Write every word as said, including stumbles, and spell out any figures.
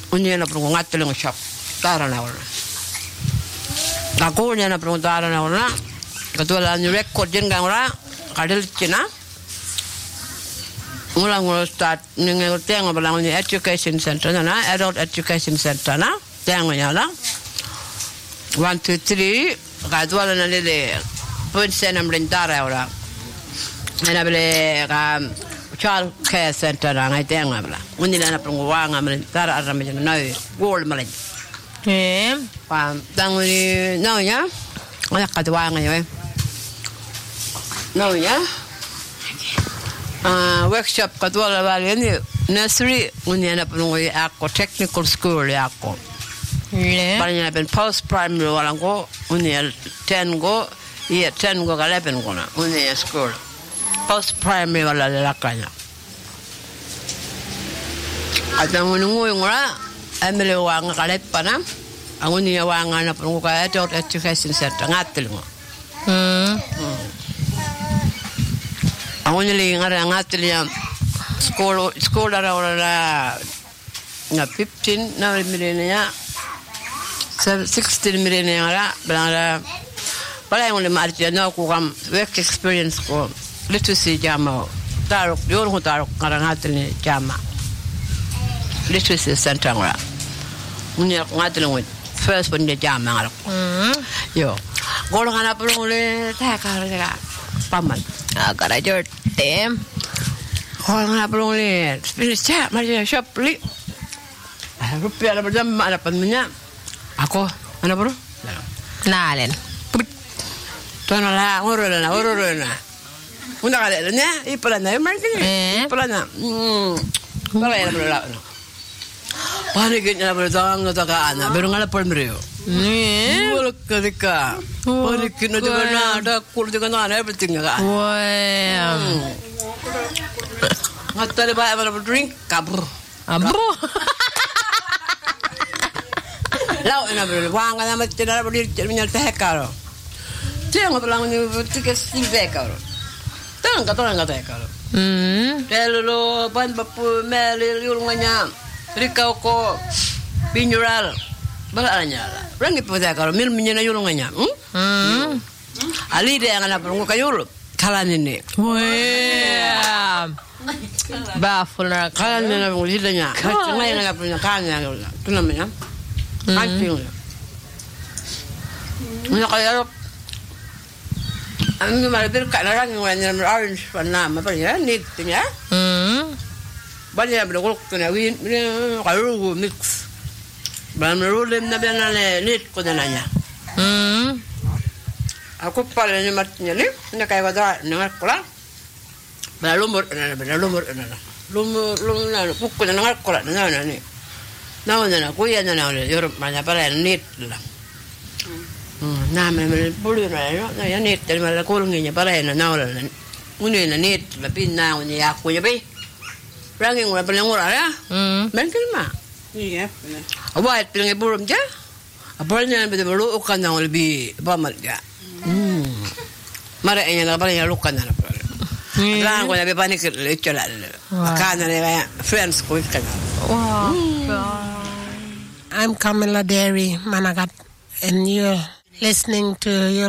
Unya na prung ngateling shop. Tara na wala. Ako unya na prung tara na wala. Ketua new record jen gang ora kadel cina. Mula mula start ningal tiang balang ni education center na adult education center na tiang nya la. One two three ketua na le pun senam rentara ora. Ana bele ka child care center na ngai tiang abla. Undi na prung wanga rentara arame na gold malay. Eh, Pa tang ni na nya. Ana ketua ngai. No ya. Ah workshop kadwa la bali ni nursery unya na punoi ako technical school ako. le. Bali na ben post primary wala ko unya ten go yeah ten go eleven go na unya school. Post primary wala la kanya. Ada ngungu ngora amele wanga kalet pana. Angunya wanga na punoi ka adult education center ngatel ngo. Hmm. Aku ni ngara ngatil yang sekolah sekolah orang na fifteen na milenia sixteen milenia ngara belanda pada yang le marti na aku kam work experience ko literacy jama taruk yor ko taruk ngara ngatil ni jama literacy center ngara unya ngatil ngut first pun dia jama ngara yo gol ngana perlu le tak kara paman Agak aja tem. Orang apa belum lihat? Pilih cak, mari shop beli. Rupiah ada berjam, ada penuhnya. Aku, mana bro? Nalen. Tuan lah, urut lah, urut lah. Unda kada nya, ipalan na, market ni. Ipalan na. Hmm. Kalau yang berlalu. Panik nya berjang ngata ana, baru ngala permrio. Ni. Bolak ketika. Panik nya juga na, ada kul juga na, everything ka. Wah. Ngata le ba apa drink kabur. Abro. Lau ina ber wanga na mat tira ber terminal teh karo. Tiang belang ni tiket silve karo. Tang ka tang ka teh karo. Hmm. Telo ban bapu mel yulunganya. Rikau ko binjural. Balanya la. Rangi pada karo mil minyana yulunganya. Hmm. Ali de ngana perungu kayul. Kalan ini. Wah. Baful nak. Kalan ni na mulidanya. Ngai ngana punya kanya. Tu namanya. Anting. Mana kaya Ang malapit ka na lang yung wala orange na apa ya ni tinya. Hmm. Banyak bergolok tu na win kalau mix. Bahan merulem na biar na ni ko na nanya. Hmm. Aku pala ni matnya ni na kaya wada na kola. Ba lumur na ba lumur na. Lumur lumur na pukul na kola na na ni. Na na ko ya na na Europe mana pala ni la. Nah, memang boleh lah. Nah, yang ni terima la kurang ni para na na la. Uni na ni la pin na uni aku ya be. Rangi ngora paling ngora ya. Hmm. Mungkin mah. Iya. Awak paling burung je. Apalnya betul betul ukan yang lebih bamal je. Hmm. Mara enya la paling lukan na. Lang ko na be panik le chola. Makana le kaya friends ko kan. Wow. I'm Camilla Derry Managat, and you're listening to your